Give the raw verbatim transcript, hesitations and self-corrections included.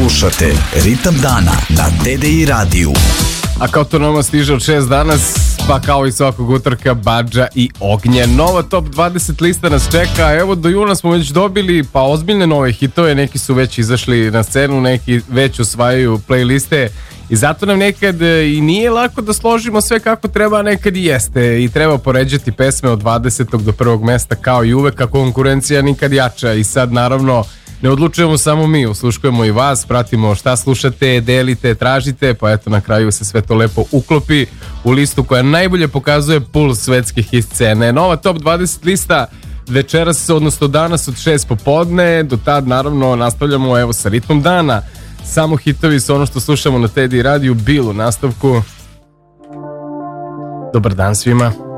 Slušate Ritam dana na T D I radiju. A kao to nama stiže od šest danas, pa kao i svakog utorka, Badža i Ognje. Nova top dvadeset lista nas čeka. Evo, do juna smo već dobili pa ozbiljne nove hitove. Neki su već izašli na scenu, neki već osvajaju playliste. I zato nam nekad i nije lako da složimo sve kako treba, a nekad i jeste. I treba poređati pesme od dvadesetog do prvog mesta kao i uvek, a konkurencija nikad jača. I sad naravno ne odlučujemo samo mi, usluškujemo i vas, pratimo šta slušate, delite, tražite, pa eto na kraju se sve to lepo uklopi u listu koja najbolje pokazuje puls svetske hit scene. Nova top dvadeset lista večeras, odnosno danas od šest popodne, do tad naravno nastavljamo evo sa ritmom dana. Samo hitovi su ono što slušamo na T D I radiju. Bil u nastavku. Dobar dan svima.